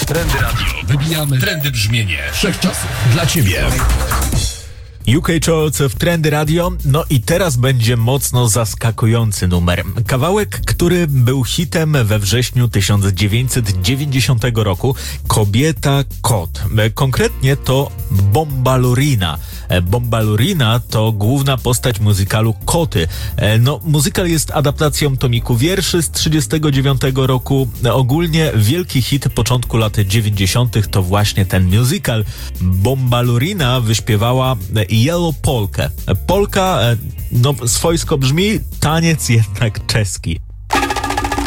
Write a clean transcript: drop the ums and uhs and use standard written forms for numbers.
Trendy Radio. Wybijamy trendy brzmienie wszechczasów dla Ciebie. UK Charts w Trendy Radio. No i teraz będzie mocno zaskakujący numer. Kawałek, który był hitem we wrześniu 1990 roku. Kobieta Kot. Konkretnie to Bombalurina. Bombalurina to główna postać muzykalu Koty. No, muzykal jest adaptacją tomiku wierszy z 1939 roku. Ogólnie wielki hit początku lat 90. to właśnie ten musical. Bombalurina wyśpiewała Yellow Polkę. Polka, no swojsko brzmi, taniec jednak czeski.